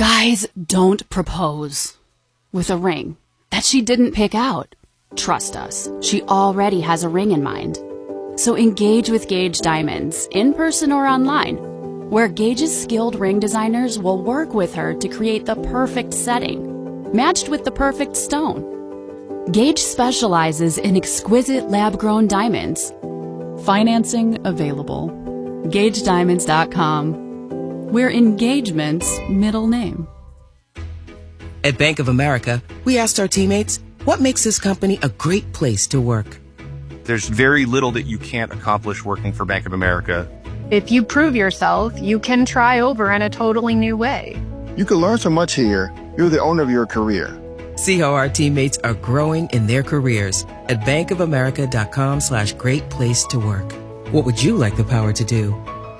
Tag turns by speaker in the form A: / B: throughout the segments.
A: Guys, don't propose with a ring that she didn't pick out. Trust us, she already has a ring in mind. So engage with Gage Diamonds, in person or online, where Gage's skilled ring designers will work with her to create the perfect setting, matched with the perfect stone. Gage specializes in exquisite lab-grown diamonds. Financing available. GageDiamonds.com. We're engagement's middle name.
B: At Bank of America, we asked our teammates, what makes this company a great place to work?
C: There's very little that you can't accomplish working for Bank of America.
D: If you prove yourself, you can try over in a totally new way.
E: You can learn so much here. You're the owner of your career.
B: See how our teammates are growing in their careers at bankofamerica.com/great place to work. What would you like the power to do?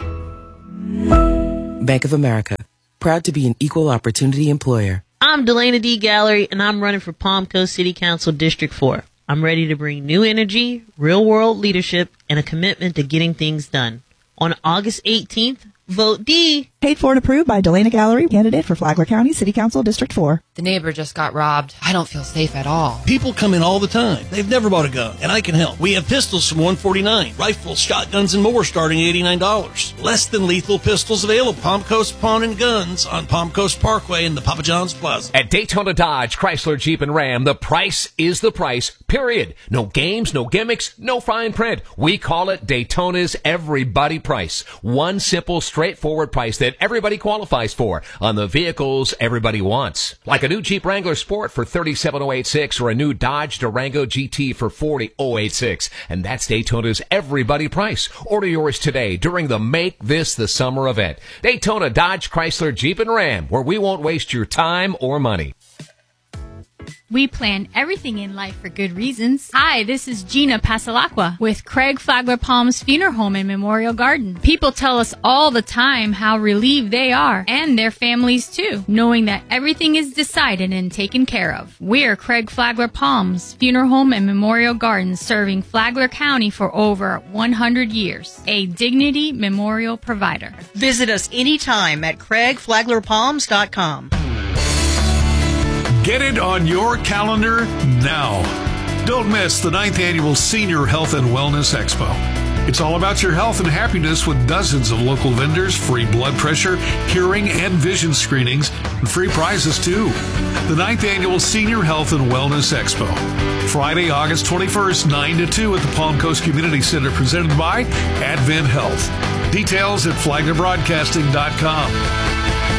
B: Bank of America, proud to be an equal opportunity employer.
F: I'm Delana D. Gallery, and I'm running for Palm Coast City Council District 4. I'm ready to bring new energy, real-world leadership, and a commitment to getting things done. On August 18th, vote D.
G: Paid for and approved by Delana Gallery, candidate for Flagler County City Council District 4.
H: The neighbor just got robbed. I don't feel safe at all.
I: People come in all the time. They've never bought a gun, and I can help. We have pistols from $149, rifles, shotguns, and more starting at $89. Less than lethal pistols available. Palm Coast Pawn and Guns on Palm Coast Parkway in the Papa John's Plaza.
J: At Daytona Dodge, Chrysler, Jeep, and Ram, the price is the price, period. No games, no gimmicks, no fine print. We call it Daytona's everybody price. One simple, straightforward price that everybody qualifies for on the vehicles everybody wants. Like a new Jeep Wrangler Sport for $37,086 or a new Dodge Durango GT for $40,086. And that's Daytona's everybody price. Order yours today during the Make This the Summer event. Daytona Dodge, Chrysler, Jeep, and Ram, where we won't waste your time or money.
K: We plan everything in life for good reasons. Hi, this is Gina Pasalacqua with Craig Flagler Palms Funeral Home and Memorial Garden. People tell us all the time how relieved they are, and their families too, knowing that everything is decided and taken care of. We're Craig Flagler Palms Funeral Home and Memorial Garden, serving Flagler County for over 100 years. A Dignity Memorial provider.
L: Visit us anytime at CraigFlaglerPalms.com.
M: Get it on your calendar now. Don't miss the 9th Annual Senior Health and Wellness Expo. It's all about your health and happiness with dozens of local vendors, free blood pressure, hearing, and vision screenings, and free prizes too. The 9th Annual Senior Health and Wellness Expo. Friday, August 21st, 9 to 2 at the Palm Coast Community Center, presented by Advent Health. Details at FlaglerBroadcasting.com.